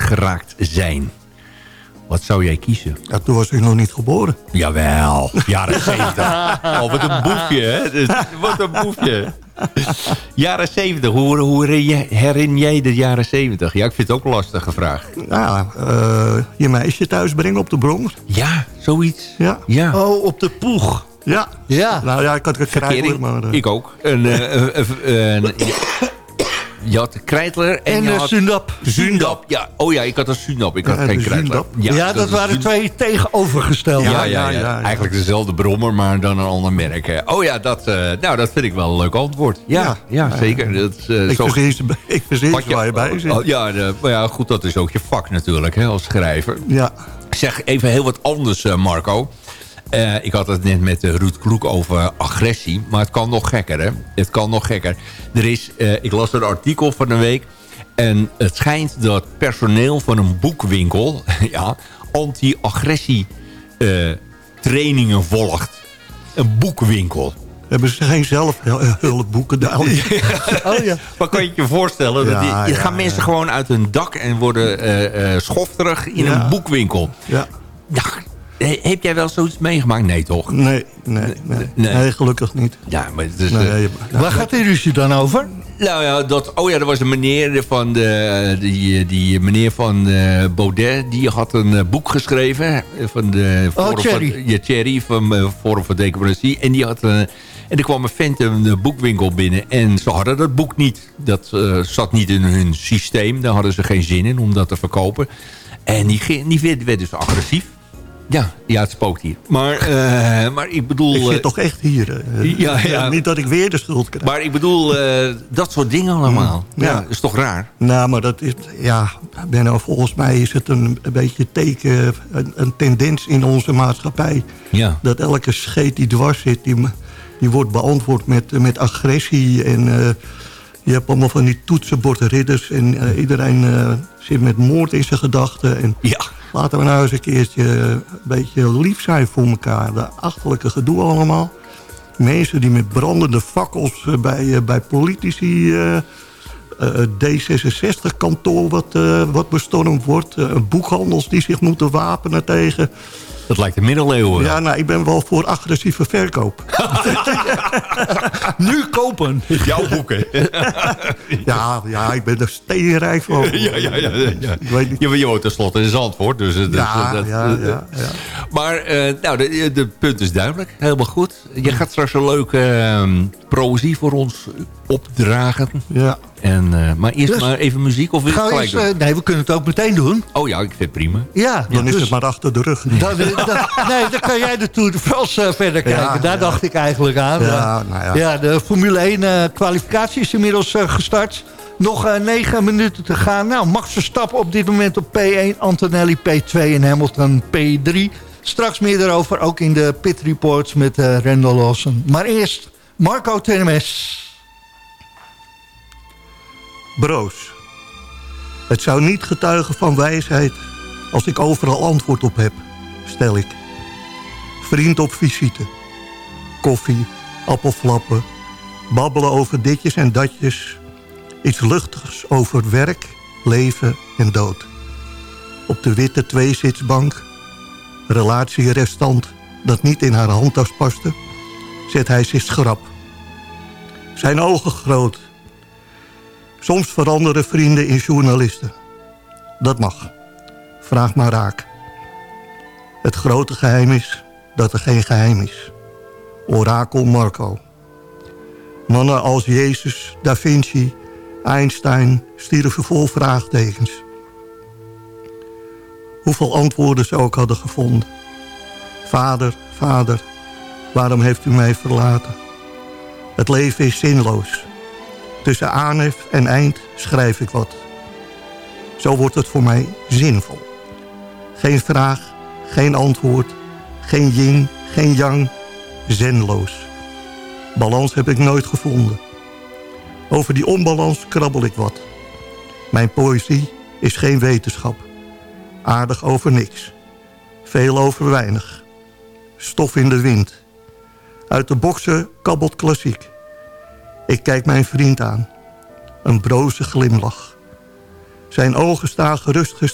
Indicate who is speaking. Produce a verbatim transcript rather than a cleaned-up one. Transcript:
Speaker 1: geraakt zijn. Wat zou jij kiezen?
Speaker 2: Ja, toen was ik nog niet geboren.
Speaker 1: Jawel, jaren zeventig. Oh, wat een boefje, hè? Dus, wat een boefje. Jaren zeventig, hoe, hoe herinner jij de jaren zeventig? Ja, ik vind het ook een lastige vraag.
Speaker 2: Nou, uh, je meisje thuis brengen op de Bronx.
Speaker 1: Ja, zoiets.
Speaker 2: Ja.
Speaker 1: ja.
Speaker 3: Oh, op de poeg.
Speaker 2: Ja.
Speaker 3: Ja.
Speaker 2: Nou ja, ik had het krijgen, maar... Uh...
Speaker 1: Ik ook. Een, uh, uh, uh, uh, je had Kreitler en,
Speaker 3: en
Speaker 1: je
Speaker 3: uh,
Speaker 1: had...
Speaker 3: Zundap.
Speaker 1: Zundap. Ja. Oh ja, ik had een Zundap. Ik had
Speaker 2: ja,
Speaker 1: geen Kreitler.
Speaker 3: Ja, ja, dat, dat waren Zundap. Twee tegenovergestelde.
Speaker 1: Ja, ja, ja, ja, ja. Eigenlijk dezelfde brommer, maar dan een ander merk. Oh ja, dat, uh, nou, dat vind ik wel een leuk antwoord. Ja, ja, ja, ja zeker. Dat, uh,
Speaker 2: ik
Speaker 1: zo...
Speaker 2: verzin ze waar je bij zit.
Speaker 1: Oh, ja, de, maar ja, goed, dat is ook je vak natuurlijk, hè, als schrijver.
Speaker 2: Ja.
Speaker 1: Zeg even heel wat anders, uh, Marco. Uh, ik had het net met uh, Ruud Kloek over agressie. Maar het kan nog gekker, hè? Het kan nog gekker. Er is, uh, ik las een artikel van een week. En het schijnt dat personeel van een boekwinkel... ja, anti-agressie uh, trainingen volgt. Een boekwinkel.
Speaker 2: Hebben ze geen zelfhulpboeken daar?
Speaker 1: Oh, ja. Maar kan je je voorstellen? Dat die, ja, ja, gaan mensen ja. gewoon uit hun dak en worden uh, uh, schofterig in ja. een boekwinkel.
Speaker 2: Ja.
Speaker 1: Ja. Heb jij wel zoiets meegemaakt? Nee, toch?
Speaker 2: Nee, nee, nee. nee. nee gelukkig niet.
Speaker 1: Ja, maar het is,
Speaker 2: nee,
Speaker 1: uh,
Speaker 3: waar nee. gaat die ruzie dan over?
Speaker 1: Nou ja, dat, oh ja, er was een meneer van de, die, die meneer van uh, Baudet, die had een uh, boek geschreven van de
Speaker 3: oh, Thierry.
Speaker 1: Van, ja, Thierry van uh, Forum voor Democratie. En die had uh, en er kwam een vent in de boekwinkel binnen en ze hadden dat boek niet. Dat uh, zat niet in hun systeem. Daar hadden ze geen zin in om dat te verkopen. En die, die werd, werd dus agressief. Ja, ja, het spookt hier. Maar, uh, maar ik bedoel...
Speaker 2: Ik zit toch echt hier. Uh,
Speaker 1: ja, ja.
Speaker 2: Niet dat ik weer de schuld krijg.
Speaker 1: Maar ik bedoel, uh, dat soort dingen allemaal. Mm, ja. ja, is toch raar?
Speaker 2: Nou, maar dat is... Ja, Benno, volgens mij is het een, een beetje teken... Een, een tendens in onze maatschappij.
Speaker 1: Ja.
Speaker 2: Dat elke scheet die dwars zit... die, die wordt beantwoord met, met agressie. En uh, je hebt allemaal van die toetsenbordridders. En uh, iedereen uh, zit met moord in zijn gedachten. En,
Speaker 1: ja.
Speaker 2: Laten we nou eens een keertje een beetje lief zijn voor elkaar. De achterlijke gedoe allemaal. Mensen die met brandende fakkels bij, bij politici... Uh, uh, D zesenzestig-kantoor wat, uh, wat bestormd wordt. Uh, boekhandels die zich moeten wapenen tegen...
Speaker 1: Dat lijkt de middeleeuwen.
Speaker 2: Ja, nou, ik ben wel voor agressieve verkoop.
Speaker 3: Nu kopen.
Speaker 1: Jouw boeken.
Speaker 2: ja, ja, ik ben er steenrijk van.
Speaker 1: ja, ja, ja. ja. Ik weet niet. Je, je woont tenslotte in Zandvoort. Dus, dus,
Speaker 2: ja,
Speaker 1: dat,
Speaker 2: ja, ja, ja.
Speaker 1: Maar uh, nou, de, de punt is duidelijk. Helemaal goed. Je gaat straks een leuke uh, proëzie voor ons opdragen.
Speaker 2: Ja.
Speaker 1: En, uh, maar eerst dus, maar even muziek of wil je het gelijk
Speaker 3: eerst, uh, nee, we kunnen het ook meteen doen.
Speaker 1: Oh ja, ik vind het prima.
Speaker 3: Ja,
Speaker 2: dan
Speaker 3: ja,
Speaker 2: is
Speaker 3: dus,
Speaker 2: het maar achter de rug.
Speaker 3: Dan, dan, nee, dan kan jij de Tour de France uh, verder kijken. Ja, Daar ja. dacht ik eigenlijk aan.
Speaker 2: Ja, nou ja.
Speaker 3: ja de Formule één uh, kwalificatie is inmiddels uh, gestart. Nog uh, negen minuten te gaan. Nou, Max Verstappen op dit moment op P één. Antonelli P twee en Hamilton P drie. Straks meer daarover, ook in de pit reports met uh, Randall Lawson. Maar eerst Marco Teremes.
Speaker 2: Broos, het zou niet getuigen van wijsheid als ik overal antwoord op heb, stel ik. Vriend op visite, koffie, appelflappen, babbelen over ditjes en datjes. Iets luchtigs over werk, leven en dood. Op de witte tweezitsbank, relatierestant dat niet in haar handtas paste, zet hij zich schrap. Zijn ogen groot. Soms veranderen vrienden in journalisten. Dat mag. Vraag maar raak. Het grote geheim is dat er geen geheim is. Orakel Marco. Mannen als Jezus, Da Vinci, Einstein stierven vol vraagtekens. Hoeveel antwoorden ze ook hadden gevonden. Vader, vader, waarom heeft u mij verlaten? Het leven is zinloos. Tussen aanhef en eind schrijf ik wat. Zo wordt het voor mij zinvol. Geen vraag, geen antwoord, geen yin, geen yang, zenloos. Balans heb ik nooit gevonden. Over die onbalans krabbel ik wat. Mijn poëzie is geen wetenschap. Aardig over niks. Veel over weinig. Stof in de wind. Uit de boksen kabbelt klassiek. Ik kijk mijn vriend aan. Een broze glimlach. Zijn ogen staan gerust